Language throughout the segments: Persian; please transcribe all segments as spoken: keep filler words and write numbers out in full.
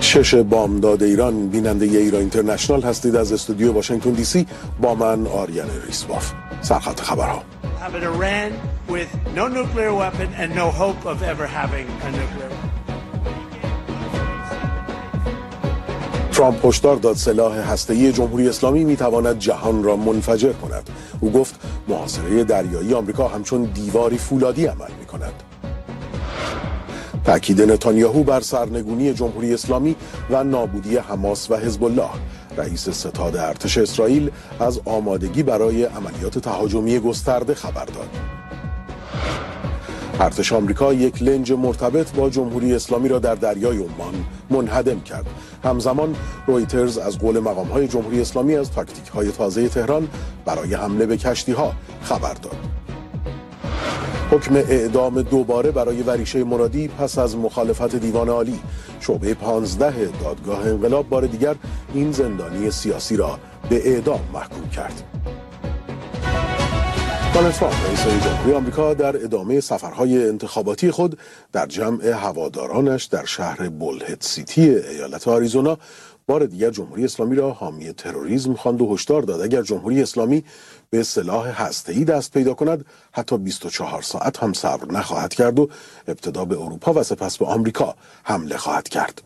شش بامداد ایران، بیننده ایران اینترنشنال هستید از استودیو واشنگتن دی سی. با من آریان ریسواف. سرخط خبرها. ترامپ هشدار داد سلاح هسته‌ای جمهوری اسلامی میتواند جهان را منفجر کند. او گفت محاصره دریایی آمریکا همچون دیواری فولادی عمل میکند. تأکید نتانیاهو بر سرنگونی جمهوری اسلامی و نابودی حماس و حزب الله. رئیس ستاد ارتش اسرائیل از آمادگی برای عملیات تهاجمی گسترده خبر داد. ارتش آمریکا یک لنج مرتبط با جمهوری اسلامی را در دریای عمان منهدم کرد. همزمان رویترز از قول مقام‌های جمهوری اسلامی از تاکتیک‌های تازه تهران برای حمله به کشتی‌ها خبر داد. حکم اعدام دوباره برای وریشه مرادی پس از مخالفت دیوان عالی. شعبه پانزده دادگاه انقلاب بار دیگر این زندانی سیاسی را به اعدام محکوم کرد. دونالد ترامپ رئیس جمهوری آمریکا در ادامه سفرهای انتخاباتی خود در جمع هوادارانش در شهر بولهد سیتی ایالت آریزونا بار دیگر جمهوری اسلامی را حامی تروریسم خواند و هشدار داد اگر جمهوری اسلامی به سلاح هسته‌ای دست پیدا کند حتی بیست و چهار ساعت هم صبر نخواهد کرد و ابتدا به اروپا و سپس به آمریکا حمله خواهد کرد.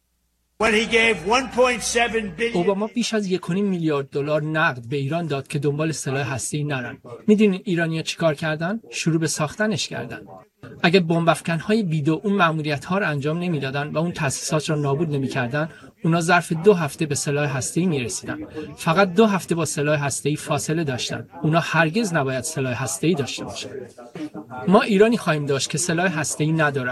اوباما بیش از یک و نیم میلیارد دلار نقد به ایران داد که دنبال سلاح هسته‌ای نرن. میدونین ایرانی‌ها چیکار کردن؟ شروع به ساختنش کردن. اگه بمب افکن‌های بیدو اون مأموریت‌ها رو انجام نمیدادن و اون تأسیسات را نابود نمی‌کردن، اونا ظرف دو هفته به سلاح هسته‌ای میرسیدن. فقط دو هفته با سلاح هسته‌ای فاصله داشتن. اونا هرگز نباید سلاح هسته‌ای داشته باشن. ما ایرانی خواهیم داشت که سلاح هسته‌ای نداره.